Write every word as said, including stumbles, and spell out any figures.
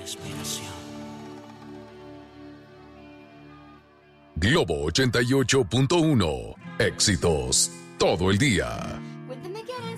respiración. Globo ochenta y ocho punto uno. Éxitos todo el día.